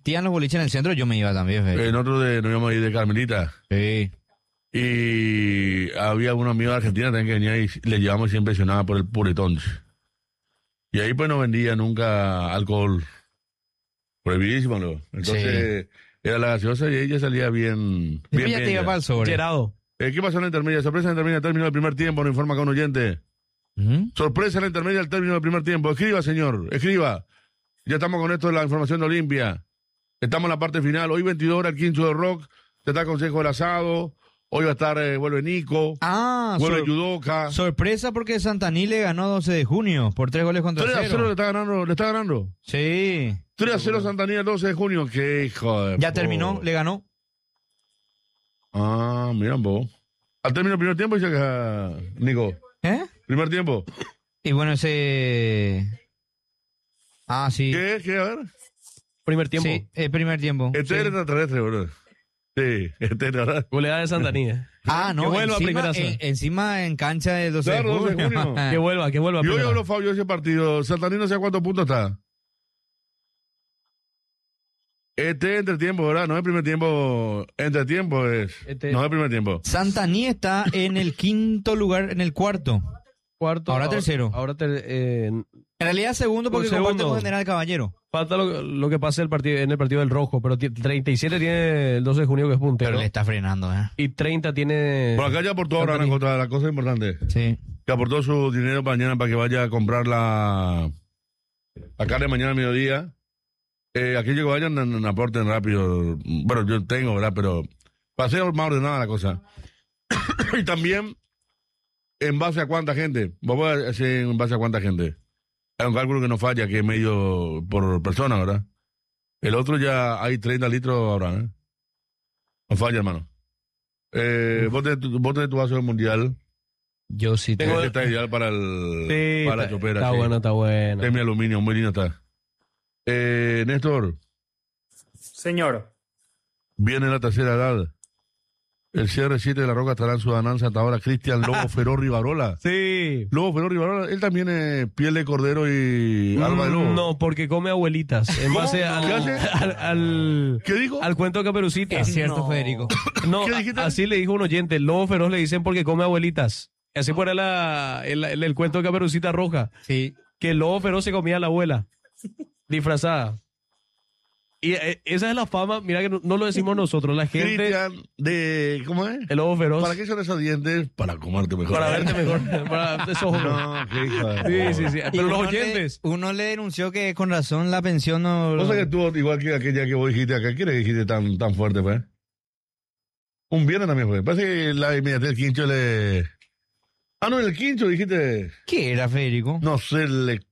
existían los boliches en el centro, yo me iba también, Fede. Nosotros nos íbamos a ir de Carmelita. Sí. Y había unos amigos de Argentina también que venían y le llevamos siempre impresionada por el puretón. Y ahí pues no vendía nunca alcohol. Prohibidísimo, ¿no? Entonces era la gaseosa y ella salía bien. Después ya te iba para el sobre. Gerardo. ¿Qué pasó en la intermedia? Sorpresa en la intermedia, término del primer tiempo, nos informa acá un oyente. Sorpresa en la intermedia al término del primer tiempo. Escriba, señor, escriba. Ya estamos con esto de la información de Olimpia. Estamos en la parte final. Hoy 22 horas, el quincho de rock. Se está el consejo del asado. Hoy va a estar, vuelve Nico. Vuelve Yudoka. Sorpresa porque Santaní le ganó 12 de junio por 3 goles contra 0. 3-0 le está ganando. Sí. 3-0 Santaní el 12 de junio. Qué hijo de... Ya terminó, le ganó. Mira vos. Al término del primer tiempo dice que... Nico. Primer tiempo. Y bueno, ese... sí. ¿Qué? A ver. Primer tiempo. Sí, el primer tiempo. Este es extraterrestre, boludo. Sí, goleada de Santaní. No, que vuelva a primera zona. Encima en cancha de 12 de Claro, 12 de junio. junio. Que vuelva a Yo primera. hablo, Fabio, ese partido. Santaní no sé a cuántos puntos está. Este entretiempo, ¿verdad? No es el primer tiempo. Entretiempo es. No es el primer tiempo. Santaní está en el quinto lugar, en el cuarto. Ahora tercero. En realidad segundo porque comparte con General Caballero. Falta lo que pase en el partido del Rojo, pero 37 tiene el 12 de junio que es puntero. Pero le está frenando, Y 30 tiene... Por acá ya aportó ahora en contra de la cosa importante. Sí. Que aportó su dinero mañana para que vaya a comprar la carne mañana al mediodía. Aquellos que vayan aporten rápido. Bueno, yo tengo, ¿verdad? Pero para ser más ordenada la cosa. Y también, ¿en base a cuánta gente? Vamos a hacer en base a cuánta gente. Hay un cálculo que no falla, que es medio por persona, ¿verdad? El otro ya hay 30 litros ahora, ¿eh? No falla, hermano. Vos tenés tu vaso del mundial. Yo sí tengo. Está ideal para la chopera. Está bueno, está bueno. Es mi aluminio, muy lindo está. Néstor. Señor. Viene la tercera edad. El CR7 de La Roca estará en su dananza hasta ahora. Cristian Lobo Feró Rivarola. Sí. Lobo Feró Rivarola, él también es piel de cordero y alma de lobo. No, porque come abuelitas. En base al ¿Qué dijo? Al cuento de Caperucita. Es cierto, Federico. No, así le dijo un oyente. Lobo feroz le dicen porque come abuelitas. Así fuera el cuento de Caperucita Roja. Sí. Que el lobo feroz se comía a la abuela. Disfrazada. Y esa es la fama, mira que no lo decimos nosotros, la gente... Cristian ¿cómo es? El lobo feroz. ¿Para qué son esos dientes? Para comerte mejor. Para verte mejor. Para esos ojos. No, qué hijo de... Sí. Pero los oyentes... Uno le denunció que con razón la pensión no... ¿Vos sabés que tú, igual que aquella que vos dijiste acá, ¿quién es que dijiste tan fuerte, pues? Un viernes también fue. Parece que la inmediatez del quincho le... no, en el quincho dijiste... ¿Qué era, Federico? No sé,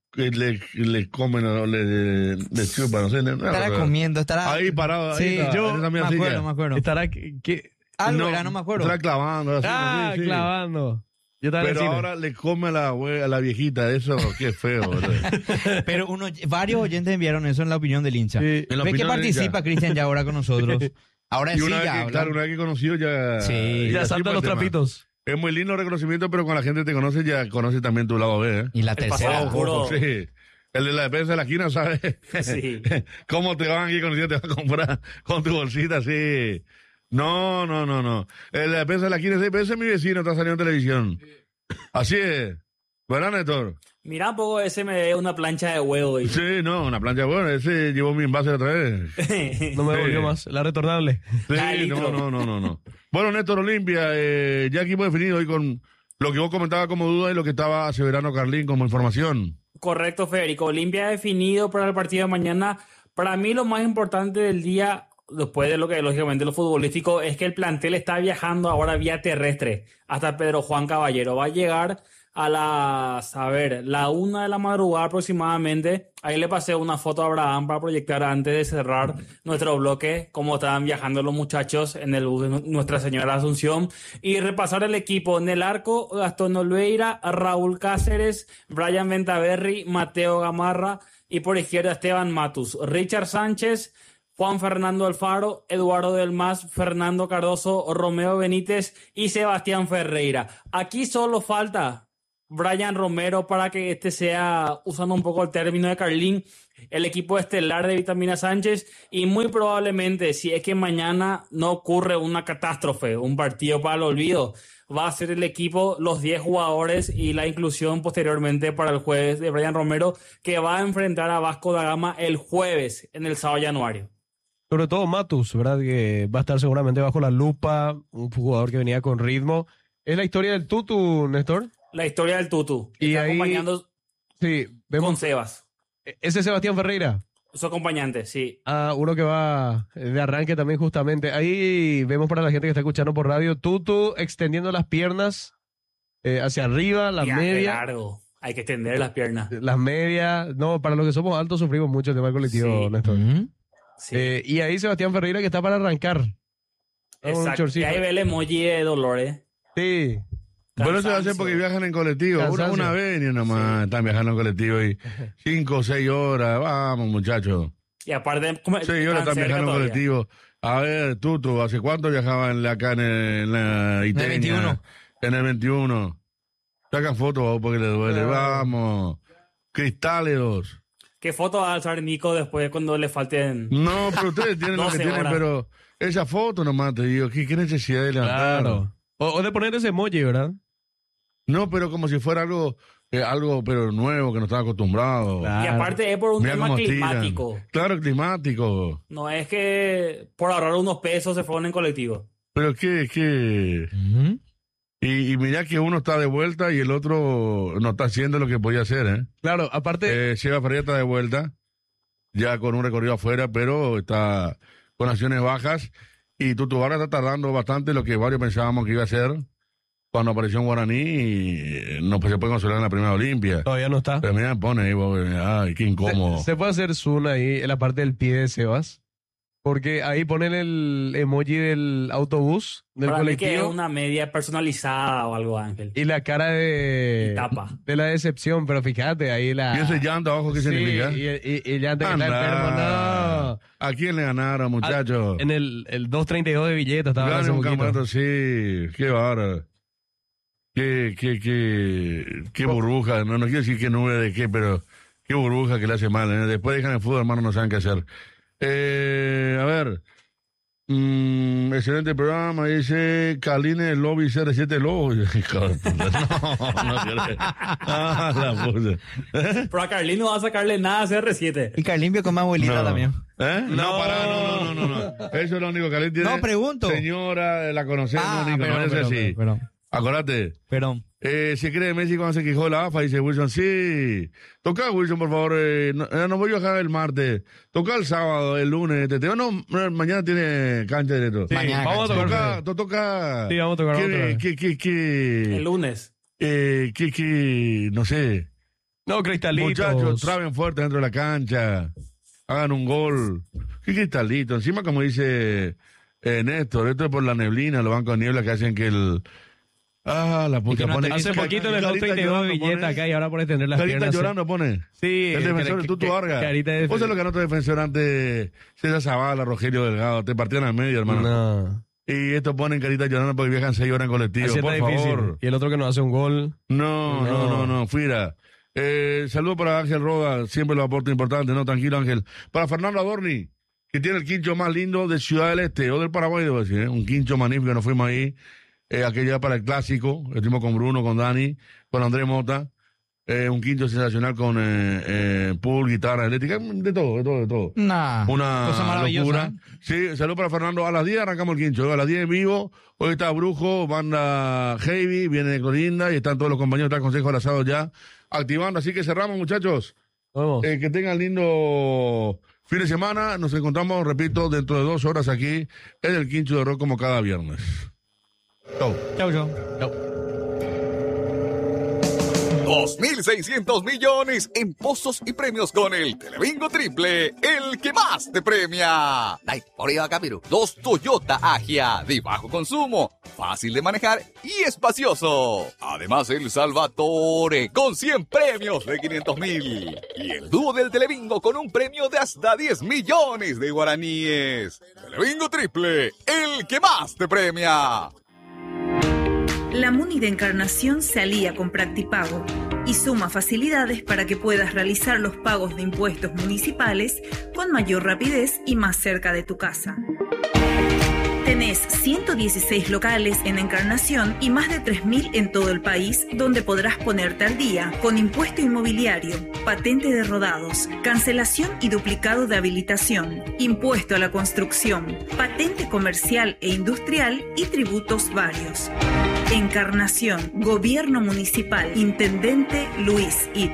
le comen o le chupan, no sé. Estará comiendo, estará... Ahí parado, ahí. Sí, yo me acuerdo. Estará Algo no me acuerdo. Estará clavando. Así, sí. Clavando. Pero ahora le come a la viejita, eso, qué feo, ¿verdad? Pero varios oyentes enviaron eso en la opinión del hincha. Sí, ¿Ves que participa Cristian ya ahora con nosotros? Ahora y sí una ya Claro, una vez que conocido ya... Sí. Ya salta los trapitos. Es muy lindo el reconocimiento, pero cuando la gente te conoce, ya conoce también tu lado B, ¿eh? Y la tercera. Sí. El de la defensa de la esquina, ¿sabes? Sí. ¿Cómo te van aquí conociendo? Te van a comprar con tu bolsita así. No. El de la defensa de la esquina, sí, pero ese es mi vecino, está saliendo en televisión. Así es. ¿Verdad, Néstor? Mira un poco, ese me da una plancha de huevo. Sí, no, una plancha de huevo. Ese llevó mi envase otra vez. No me volvió más. La retornable. Sí, no. Bueno, Néstor Olimpia, ya aquí hemos definido hoy con lo que vos comentabas como duda y lo que estaba aseverando Carlín como información. Correcto, Federico. Olimpia ha definido para el partido de mañana. Para mí lo más importante del día, después de lo que lógicamente lo futbolístico, es que el plantel está viajando ahora vía terrestre hasta Pedro Juan Caballero. Va a llegar a la 1 de la madrugada aproximadamente. Ahí le pasé una foto a Abraham para proyectar antes de cerrar nuestro bloque, cómo estaban viajando los muchachos en el bus de Nuestra Señora Asunción. Y repasar el equipo. En el arco, Gastón Olveira, Raúl Cáceres, Brian Ventaverri, Mateo Gamarra y por izquierda Esteban Matus, Richard Sánchez, Juan Fernando Alfaro, Eduardo Del Mas, Fernando Cardoso, Romeo Benítez y Sebastián Ferreira. Aquí solo falta Brian Romero para que sea, usando un poco el término de Carlín, el equipo estelar de Vitamina Sánchez, y muy probablemente, si es que mañana no ocurre una catástrofe, un partido para el olvido, va a ser el equipo, los 10 jugadores y la inclusión posteriormente para el jueves de Brian Romero, que va a enfrentar a Vasco da Gama el jueves en el sábado Januario. Sobre todo Matus, ¿verdad? Que va a estar seguramente bajo la lupa, un jugador que venía con ritmo. ¿Es la historia del Tutu, Néstor? La historia del Tutu. Y está ahí, acompañando sí, vemos, con Sebas. ¿Ese es Sebastián Ferreira? Su acompañante, sí. Uno que va de arranque también justamente. Ahí vemos para la gente que está escuchando por radio, Tutu extendiendo las piernas hacia arriba, las medias. Largo. Hay que extender las piernas. Las medias. No, para los que somos altos sufrimos mucho el tema del colectivo, sí. Néstor. Sí. Y ahí Sebastián Ferreira que está para arrancar. Exacto. Y ahí ve el emoji de Dolores. Sí. Bueno, eso lo hacen porque viajan en colectivo. Una vez y nomás están viajando en colectivo y 5 o 6 horas. Vamos, muchachos. Y aparte, 6 horas están viajando en colectivo. A ver, Tutu, ¿hace cuánto viajaban acá en la Iteña? En el 21. En el 21. Sacan fotos porque les duele. Vamos. Cristáleos. ¿Qué foto va a alzar Nico después cuando le falten? No, pero ustedes tienen lo que tienen, pero esa foto nomás te digo. ¿Qué necesidad de levantar? Claro. O de poner ese emoji, ¿verdad? No, pero como si fuera algo pero nuevo, que no estaba acostumbrado. Claro. Y aparte es por un tema climático. Tiran. Claro, climático. No es que por ahorrar unos pesos se fueron en colectivo. Pero que... Y mirá que uno está de vuelta y el otro no está haciendo lo que podía hacer, ¿eh? Claro, aparte... Seba Ferreira está de vuelta, ya con un recorrido afuera, pero está con acciones bajas. Y Tutu Vargas está tardando bastante lo que varios pensábamos que iba a hacer cuando apareció en Guaraní y no se puede consolar en la primera Olimpia. Todavía no está. Pero mira, pone ahí, ay, qué incómodo. Se puede hacer zoom ahí en la parte del pie de Sebas, porque ahí ponen el emoji del autobús, del para colectivo. Mí que es una media personalizada o algo, Ángel. Y la cara de la decepción, pero fíjate, ahí la... ¿Y ese llanto abajo qué significa? Y llanto que está enfermo, no. ¿A quién le ganaron, muchachos? En el 2.32 de billeta estaba hace un campeonato, sí, qué bárbaro. Qué burbuja, no quiero decir qué nube de qué, pero qué burbuja que le hace mal, ¿eh? Después dejan el fútbol, hermano, no saben qué hacer. A ver, excelente programa, dice Caline Lobby CR7 Lobo. La puse. Pero a Carlín no va a sacarle nada a CR7. Y Carlín vio con más abuelita también. No. Eso es lo único que Carlín tiene. No, pregunto. Señora, la conocemos, Nico, no es así. Acordate. Perdón. Se cree Messi cuando se quejó la AFA, dice Wilson, sí. Toca, Wilson, por favor. No voy a viajar el martes. Toca el sábado, el lunes. Mañana tiene cancha directo. Sí, mañana vamos a tocar. Toca. Sí, vamos a tocar. El lunes. No sé. No, cristalitos. Muchachos, traben fuerte dentro de la cancha. Hagan un gol. ¿Qué cristalito? Encima, como dice Néstor, esto es por la neblina, los bancos de niebla que hacen que el... la puta pone. Hace poquito en el 2.32 billeta acá y ahora por extender las piernas. Carita llorando pone. Sí. El defensor de Tutu Vargas. Vos sabés lo que anotó el defensor antes César Zavala, Rogelio Delgado. Te partían al medio, hermano. No. Y esto ponen carita llorando porque viajan 6 horas en colectivo. Así por favor. Y el otro que no hace un gol. No, fuera. Saludo para Ángel Roda, siempre lo aporta importante, ¿no? Tranquilo, Ángel. Para Fernando Adorni, que tiene el quincho más lindo de Ciudad del Este, o del Paraguay, debo decir, ¿eh? Un quincho magnífico, nos fuimos ahí. Aquella para el clásico, estuvimos con Bruno, con Dani, con Andrés Mota, un quinto sensacional con pool, guitarra eléctrica, de todo. Una cosa maravillosa. Locura. Sí, saludos para Fernando. A las 10 arrancamos el quincho, a las 10 en vivo. Hoy está Brujo, banda Heavy, viene de Clorinda y están todos los compañeros del Consejo del Asado ya activando. Así que cerramos, muchachos. Vamos. Que tengan lindo fin de semana. Nos encontramos, repito, dentro de 2 horas aquí en el Quincho de Rock como cada viernes. Chau. 2.600 millones en pozos y premios con el Telebingo Triple, el que más te premia. Dai, por ahí va Capiru. 2 Toyota Agia de bajo consumo, fácil de manejar y espacioso. Además el Salvatore con 100 premios de 500.000. Y el dúo del Telebingo con un premio de hasta 10 millones de guaraníes. Telebingo Triple, el que más te premia. La Muni de Encarnación se alía con Practipago, y suma facilidades para que puedas realizar los pagos de impuestos municipales con mayor rapidez y más cerca de tu casa. Tenés 116 locales en Encarnación y más de 3.000 en todo el país, donde podrás ponerte al día con impuesto inmobiliario, patente de rodados, cancelación y duplicado de habilitación, impuesto a la construcción, patente comercial e industrial y tributos varios. Encarnación, Gobierno Municipal, Intendente Luis It.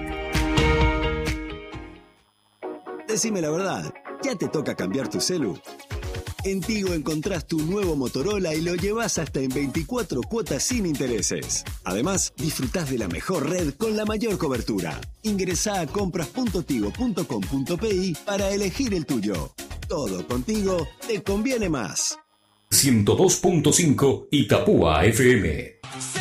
Decime la verdad, ¿ya te toca cambiar tu celu? En Tigo encontrás tu nuevo Motorola y lo llevas hasta en 24 cuotas sin intereses. Además, disfrutás de la mejor red con la mayor cobertura. Ingresá a compras.tigo.com.pi para elegir el tuyo. Todo contigo te conviene más. 102.5 Itapúa FM.